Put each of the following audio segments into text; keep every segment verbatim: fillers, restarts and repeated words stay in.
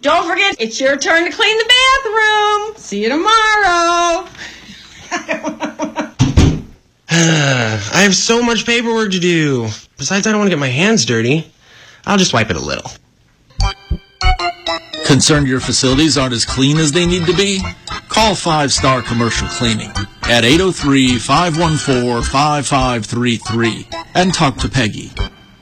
Don't forget, it's your turn to clean the bathroom. See you tomorrow. I have so much paperwork to do. Besides, I don't want to get my hands dirty. I'll just wipe it a little. Concerned your facilities aren't as clean as they need to be? Call Five Star Commercial Cleaning at eight oh three, five one four, five five three three and talk to Peggy.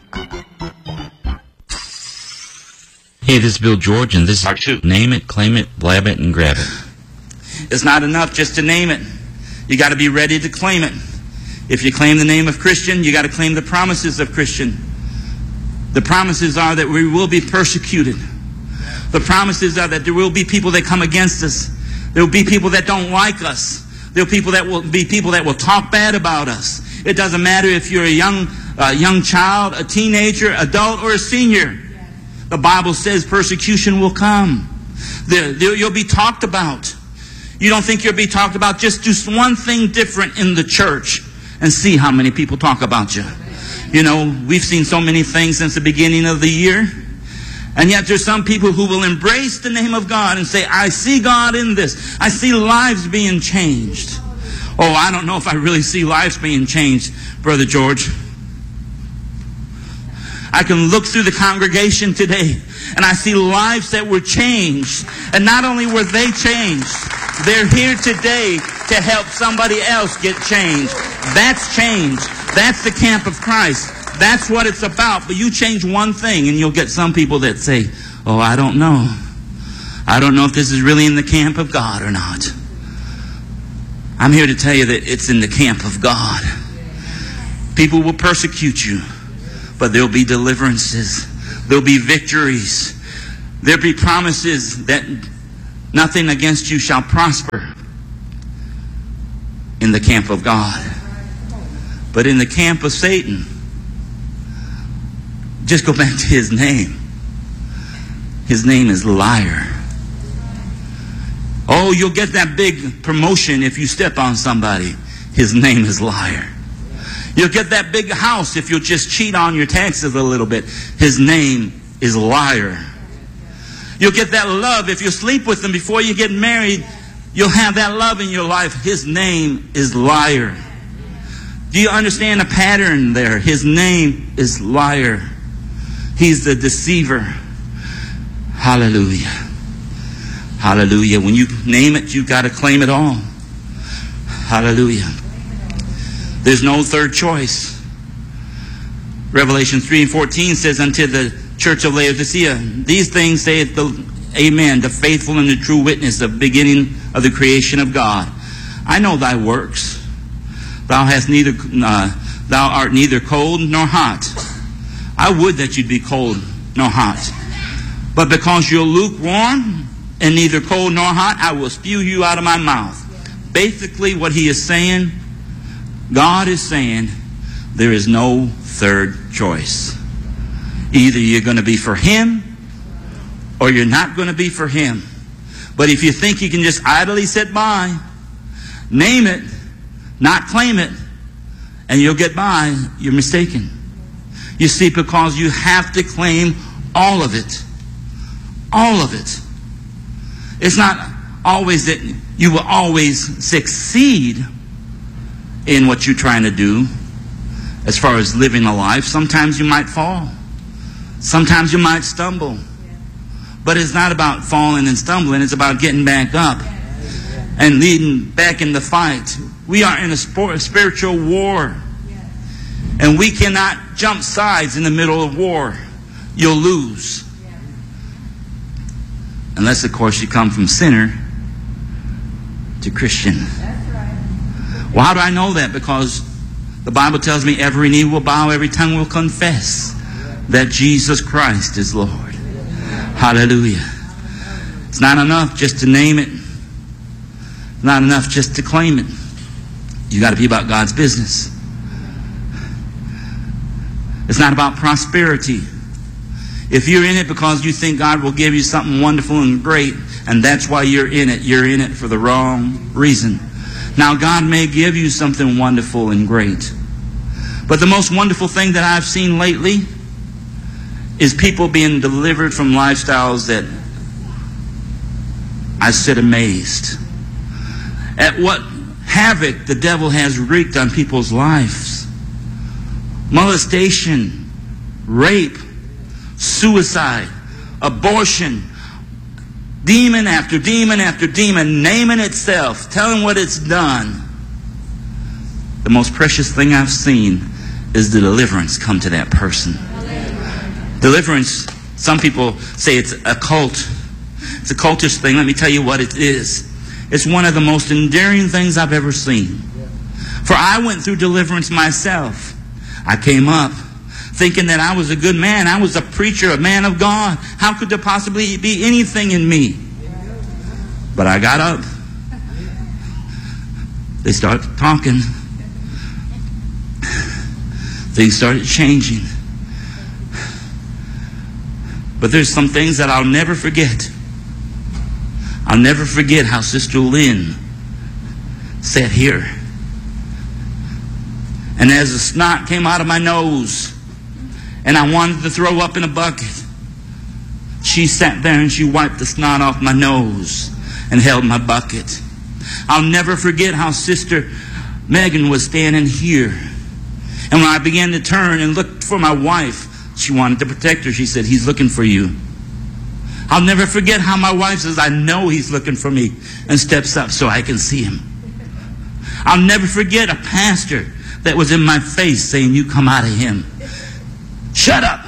Hey, this is Bill George, and this is Part two. Name It, Claim It, Blab It, and Grab It. It's not enough just to name it. You got to be ready to claim it. If you claim the name of Christian, you got to claim the promises of Christian. The promises are that we will be persecuted. The promises are that there will be people that come against us. There will be people that don't like us. There will people that will be people that will talk bad about us. It doesn't matter if you're a young, uh, young child, a teenager, adult, or a senior. The Bible says persecution will come. There, there, you'll be talked about. You don't think you'll be talked about? Just do one thing different in the church and see how many people talk about you. You know, we've seen so many things since the beginning of the year. And yet there's some people who will embrace the name of God and say, I see God in this. I see lives being changed. Oh, I don't know if I really see lives being changed, Brother George. I can look through the congregation today and I see lives that were changed. And not only were they changed, they're here today to help somebody else get changed. That's change. That's the camp of Christ. That's what it's about. But you change one thing and you'll get some people that say, oh, I don't know. I don't know if this is really in the camp of God or not. I'm here to tell you that it's in the camp of God. People will persecute you, but there'll be deliverances. There'll be victories. There'll be promises that nothing against you shall prosper in the camp of God. But in the camp of Satan, just go back to his name. His name is liar. Oh, you'll get that big promotion if you step on somebody. His name is liar. You'll get that big house if you'll just cheat on your taxes a little bit. His name is liar. You'll get that love if you sleep with them before you get married. You'll have that love in your life. His name is liar. Do you understand the pattern there? His name is liar. He's the deceiver. Hallelujah. Hallelujah. When you name it, you've got to claim it all. Hallelujah. There's no third choice. Revelation three and fourteen says, unto the church of Laodicea, these things saith the Amen, the faithful and the true witness of the beginning of the creation of God. I know thy works. Thou hast neither, uh, thou art neither cold nor hot. I would that you'd be cold nor hot. But because you're lukewarm and neither cold nor hot, I will spew you out of my mouth. Basically what he is saying, God is saying, there is no third choice. Either you're going to be for him or you're not going to be for him. But if you think you can just idly sit by, name it, not claim it, and you'll get by, you're mistaken. You see, because you have to claim all of it. All of it. It's not always that you will always succeed in what you're trying to do as far as living a life. Sometimes you might fall. Sometimes you might stumble. But it's not about falling and stumbling. It's about getting back up and leading back in the fight. We are in a sport, spiritual war. And we cannot jump sides in the middle of war. You'll lose. Unless, of course, you come from sinner to Christian. Well, how do I know that? Because the Bible tells me every knee will bow, every tongue will confess that Jesus Christ is Lord. Hallelujah. It's not enough just to name it. It's not enough just to claim it. You got to be about God's business. It's not about prosperity. If you're in it because you think God will give you something wonderful and great, and that's why you're in it, you're in it for the wrong reason. Now, God may give you something wonderful and great. But the most wonderful thing that I've seen lately is people being delivered from lifestyles that I sit amazed at what havoc the devil has wreaked on people's lives. Molestation, rape, suicide, abortion, demon after demon after demon, naming itself, telling what it's done. The most precious thing I've seen is the deliverance come to that person. Deliverance, some people say it's a cult. It's a cultish thing. Let me tell you what it is. It's one of the most endearing things I've ever seen. For I went through deliverance myself. I came up thinking that I was a good man. I was a preacher, a man of God. How could there possibly be anything in me? But I got up. They started talking. Things started changing. But there's some things that I'll never forget. I'll never forget how Sister Lynn sat here. And as the snot came out of my nose and I wanted to throw up in a bucket, she sat there and she wiped the snot off my nose and held my bucket. I'll never forget how Sister Megan was standing here. And when I began to turn and look for my wife, she wanted to protect her. She said, "He's looking for you." I'll never forget how my wife says, "I know he's looking for me," and steps up so I can see him. I'll never forget a pastor that was in my face saying, "You come out of him." Shut up.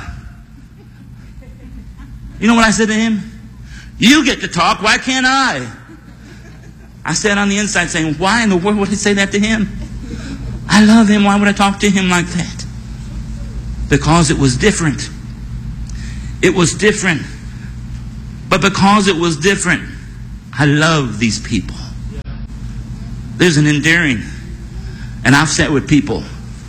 You know what I said to him? "You get to talk. Why can't I?" I sat on the inside saying, why in the world would I say that to him? I love him. Why would I talk to him like that? Because it was different. It was different. But because it was different, I love these people. There's an endearing. And I've sat with people.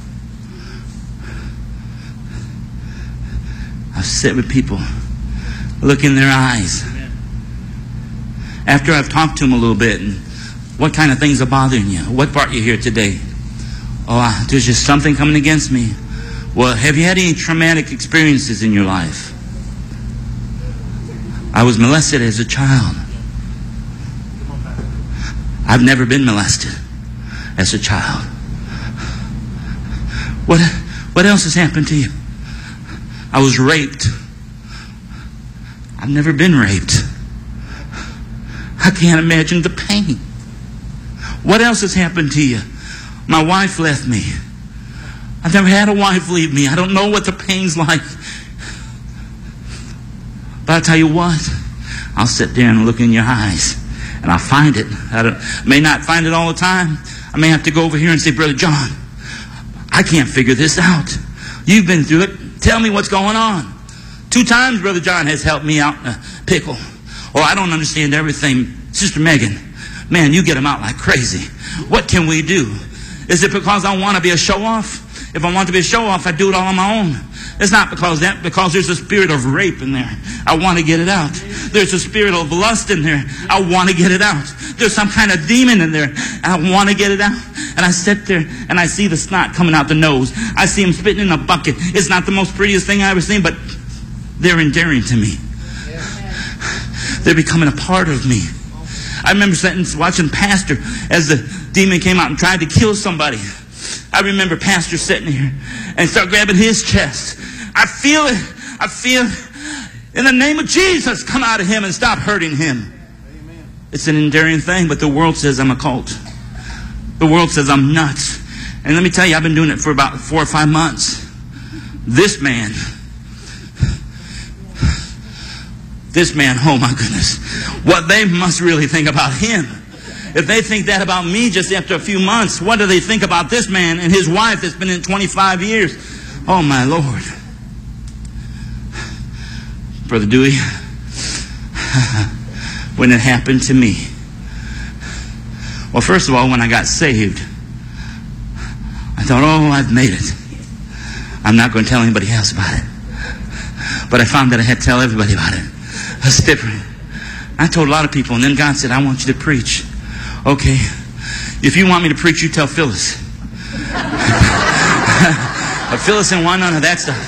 I've sat with people. Look in their eyes. After I've talked to them a little bit, and what kind of things are bothering you? What brought you here today? Oh, there's just something coming against me. Well, have you had any traumatic experiences in your life? I was molested as a child. I've never been molested as a child. What, what else has happened to you? I was raped. I've never been raped. I can't imagine the pain. What else has happened to you? My wife left me. I've never had a wife leave me. I don't know what the pain's like. But I'll tell you what, I'll sit there and look in your eyes and I'll find it. I don't, may not find it all the time. I may have to go over here and say, "Brother John, I can't figure this out. You've been through it. Tell me what's going on." Two times Brother John has helped me out in a pickle. "Oh, I don't understand everything. Sister Megan, man, you get them out like crazy. What can we do? Is it because I want to be a show-off? If I want to be a show-off, I do it all on my own. It's not because that, because there's a spirit of rape in there. I want to get it out. There's a spirit of lust in there. I want to get it out. There's some kind of demon in there. I want to get it out." And I sit there and I see the snot coming out the nose. I see him spitting in a bucket. It's not the most prettiest thing I've ever seen, but they're endearing to me. They're becoming a part of me. I remember sitting watching Pastor as the demon came out and tried to kill somebody. I remember Pastor sitting here and start grabbing his chest. I feel it. I feel it. In the name of Jesus, come out of him and stop hurting him. Amen. It's an endearing thing, but the world says I'm a cult. The world says I'm nuts. And let me tell you, I've been doing it for about four or five months. This man, this man, oh my goodness, what they must really think about him. If they think that about me just after a few months, what do they think about this man and his wife that's been in twenty-five years? Oh my Lord. Brother Dewey, when it happened to me, well, first of all, when I got saved, I thought, oh, I've made it. I'm not going to tell anybody else about it. But I found that I had to tell everybody about it. That's different. I told a lot of people, and then God said, "I want you to preach." Okay, if you want me to preach, you tell Phyllis. But Phyllis didn't want none of that stuff.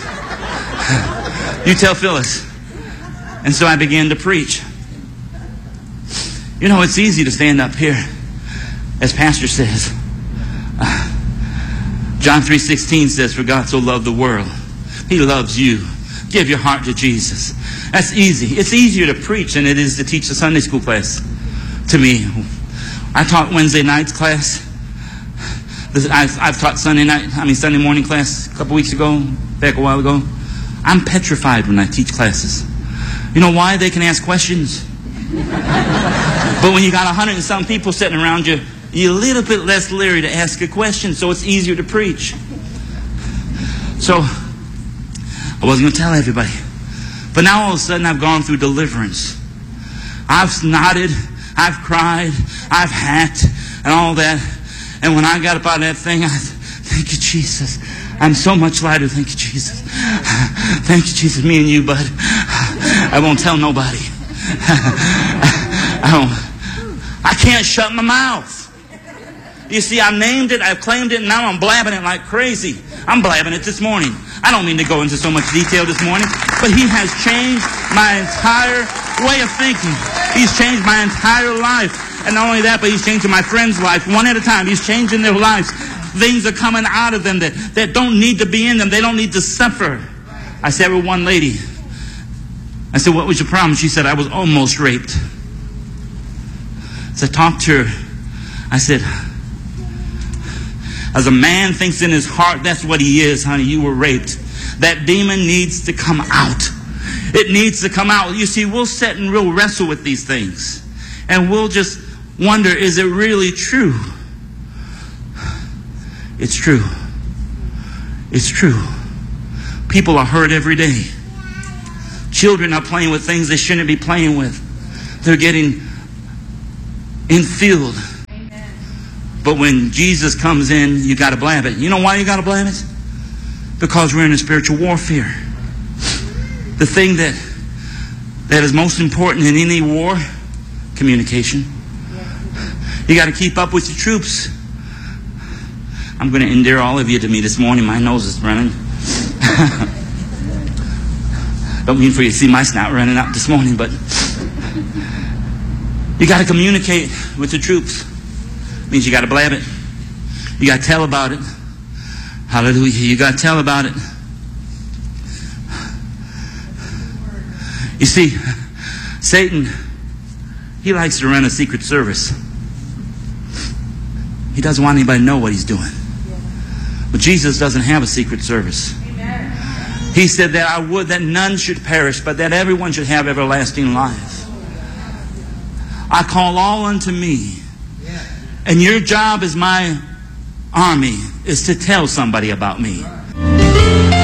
You tell Phyllis. And so I began to preach. You know, it's easy to stand up here, as Pastor says. Uh, John three sixteen says, for God so loved the world. He loves you. Give your heart to Jesus. That's easy. It's easier to preach than it is to teach a Sunday school class. To me, I taught Wednesday nights class. I've, I've taught Sunday night, I mean Sunday morning class a couple weeks ago, back a while ago. I'm petrified when I teach classes. You know why? They can ask questions. But when you got a hundred and some people sitting around you, you're a little bit less leery to ask a question, so it's easier to preach. So, I wasn't going to tell everybody. But now all of a sudden I've gone through deliverance. I've snotted, I've cried, I've hacked, and all that. And when I got up out of that thing, I said, thank you, Jesus. I'm so much lighter. Thank you, Jesus. Thank you, Jesus. Me and you, bud. I won't tell nobody. I don't. I can't shut my mouth. You see, I named it, I've claimed it, and now I'm blabbing it like crazy. I'm blabbing it this morning. I don't mean to go into so much detail this morning, but He has changed my entire way of thinking. He's changed my entire life. And not only that, but He's changing my friends' life. One at a time, He's changing their lives. Things are coming out of them that, that don't need to be in them. They don't need to suffer. I said with one lady, I said, what was your problem? She said, I was almost raped. So I talked to her. I said, as a man thinks in his heart, that's what he is, honey. You were raped. That demon needs to come out. It needs to come out. You see, we'll sit and we'll wrestle with these things. And we'll just wonder, is it really true? It's true. It's true. People are hurt every day. Children are playing with things they shouldn't be playing with. They're getting infilled. But when Jesus comes in, you got to blab it. You know why you got to blab it? Because we're in a spiritual warfare. The thing that that is most important in any war, communication. You got to keep up with your troops. I'm going to endear all of you to me this morning. My nose is running. Don't mean for you to see my snot running out this morning, but you got to communicate with the troops. Means you got to blab it. You got to tell about it. Hallelujah. You got to tell about it. You see, Satan, he likes to run a secret service. He doesn't want anybody to know what he's doing. But Jesus doesn't have a secret service. He said that I would that none should perish, but that everyone should have everlasting life. I call all unto me. And your job as my army is to tell somebody about me.